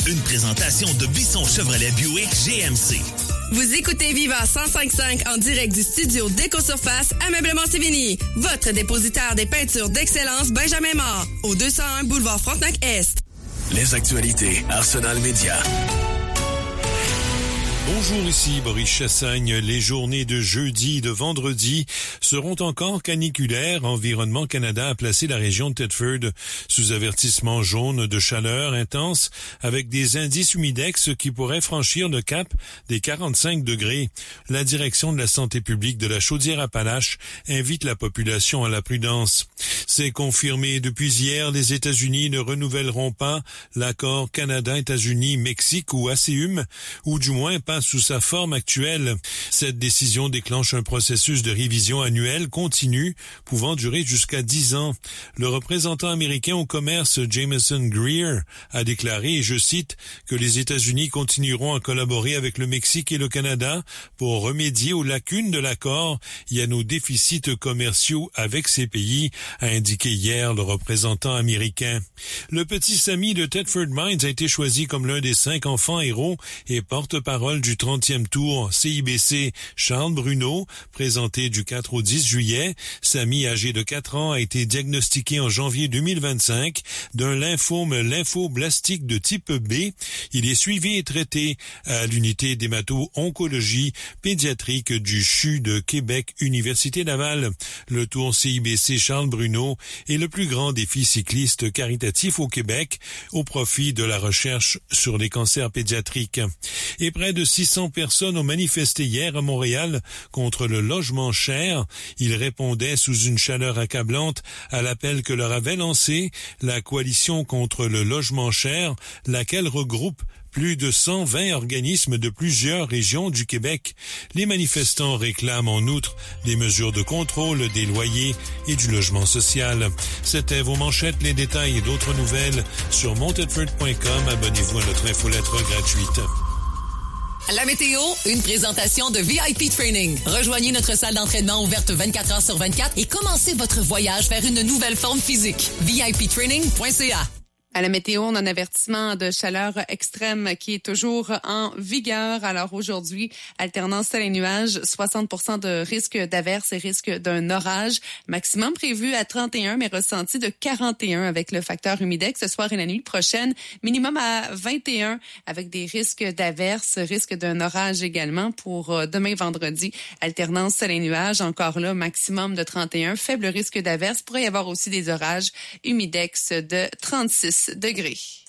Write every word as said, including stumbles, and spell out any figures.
Une présentation de Bisson Chevrolet Buick G M C. Vous écoutez Viva cent cinq virgule cinq en direct du studio d'Éco-Surface Ameublement Sévigny. Votre dépositaire des peintures d'excellence Benjamin Mort, au deux cent un boulevard Frontenac-Est. Les actualités Arsenal Média. Bonjour, ici Boris Chassagne. Les journées de jeudi et de vendredi seront encore caniculaires. Environnement Canada a placé la région de Thetford sous avertissement jaune de chaleur intense avec des indices humidex qui pourraient franchir le cap des quarante-cinq degrés. La direction de la santé publique de la Chaudière-Appalaches invite la population à la prudence. C'est confirmé depuis hier, les États-Unis ne renouvelleront pas l'accord Canada-États-Unis-Mexique ou A C U M, ou du moins pas sous sa forme actuelle. Cette décision déclenche un processus de révision annuelle continu pouvant durer jusqu'à dix ans. Le représentant américain au commerce Jameson Greer a déclaré, et je cite, que les États-Unis continueront à collaborer avec le Mexique et le Canada pour remédier aux lacunes de l'accord et à nos déficits commerciaux avec ces pays, a indiqué hier le représentant américain. Le petit Sammy de Thetford Mines a été choisi comme l'un des cinq enfants héros et porte-parole du trentième tour C I B C Charles Bruno, présenté du quatre au dix juillet. Sammy, âgé de quatre ans, a été diagnostiqué en janvier deux mille vingt-cinq d'un lymphome lymphoblastique de type B. Il est suivi et traité à l'unité d'hémato-oncologie pédiatrique du C H U de Québec, Université Laval. Le tour C I B C Charles Bruno est le plus grand défi cycliste caritatif au Québec au profit de la recherche sur les cancers pédiatriques. Et près de six cents personnes ont manifesté hier à Montréal contre le logement cher. Ils répondaient sous une chaleur accablante à l'appel que leur avait lancé la coalition contre le logement cher, laquelle regroupe plus de cent vingt organismes de plusieurs régions du Québec. Les manifestants réclament en outre des mesures de contrôle des loyers et du logement social. C'était vos manchettes, les détails et d'autres nouvelles sur montedford point com. Abonnez-vous à notre infolettre gratuite. La météo, une présentation de V I P Training. Rejoignez notre salle d'entraînement ouverte vingt-quatre heures sur vingt-quatre et commencez votre voyage vers une nouvelle forme physique. V I P training point C A. À la météo, on a un avertissement de chaleur extrême qui est toujours en vigueur. Alors aujourd'hui, alternance soleil et nuages, soixante pour cent de risque d'averse et risque d'un orage. Maximum prévu à trente et un, mais ressenti de quarante et un avec le facteur humidex ce soir et la nuit prochaine. Minimum à vingt et un avec des risques d'averse, risque d'un orage également pour demain vendredi. Alternance soleil et nuages, encore là, maximum de trente et un. Faible risque d'averse. Pourrait y avoir aussi des orages. Humidex de trente-six degrés.